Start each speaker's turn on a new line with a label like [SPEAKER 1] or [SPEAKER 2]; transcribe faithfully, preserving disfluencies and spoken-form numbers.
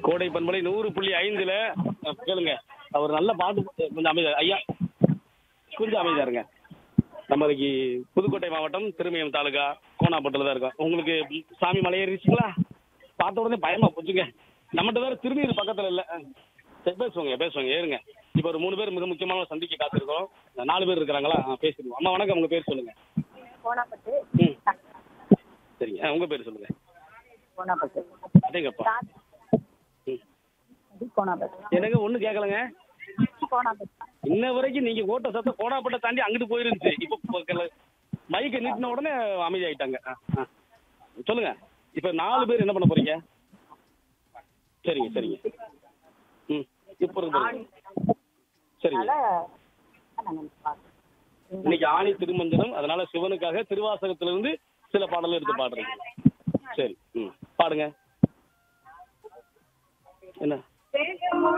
[SPEAKER 1] கோடை பண்பலை நூறு புள்ளி ஐந்துல அஹ், கேளுங்க. அவர் நல்ல பாட்டு கொஞ்சம் அமைதியா ஐயா கொஞ்சம் அமைதியா இருங்க. நம்ம இன்னைக்கு புதுக்கோட்டை மாவட்டம் திருமயம் தாலுகா கோனாப்பட்டில் தான் இருக்கோம். உங்களுக்கு சாமி மலை ஏறிச்சுங்களா? பார்த்த உடனே பயமா போச்சுங்க. நம்மகிட்ட வேற திருநீர் பக்கத்துல இல்ல. அஹ், சரி, பேசுவாங்க பேசுவாங்க ஏறுங்க. இப்போ ஒரு மூணு பேர் மிக முக்கியமான சந்திக்க காத்திருக்கோம். நாலு பேர் இருக்கிறாங்களா? ஆ, பேசிடுவோம். அம்மா வணக்கம், உங்க பேர் சொல்லுங்க.
[SPEAKER 2] கோணாப்பட்டு
[SPEAKER 1] ம் சரிங்க. ஆ, உங்க பேர் சொல்லுங்க.
[SPEAKER 2] கோணாப்பட்டு
[SPEAKER 1] அதேங்கப்பா. ம்
[SPEAKER 2] கோணாப்பட்டு
[SPEAKER 1] எனக்கு ஒன்றும் கேட்கலங்க.
[SPEAKER 2] கோணாப்பட்டு
[SPEAKER 1] இன்ன வரைக்கும் நீங்க ஓட்ட சத்தம் கோடாப்பட்ட தாண்டி அங்கிட்டு போயிருந்துச்சு. இப்போ மைக்கை நீட்டின உடனே அமைதியாயிட்டாங்க. ஆ, ஆ. சொல்லுங்க. இப்போ நாலு பேர் என்ன பண்ண போறீங்க? சரிங்க சரிங்க. ம் இப்போ இருக்கு பாருங்க. சரிங்க. இன்னைக்கு ஆணி திருமஞ்சனம், அதனால சிவனுக்காக திருவாசகத்திலிருந்து சில பாடல்கள் எடுத்து பாடுறீங்க. சரி, ம் பாடுங்க. என்ன